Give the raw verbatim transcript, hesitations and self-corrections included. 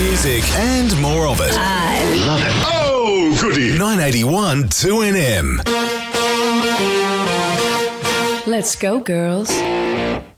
music and more of it. I love it. Oh, goody. nine eighty-one two N M. Let's go, girls.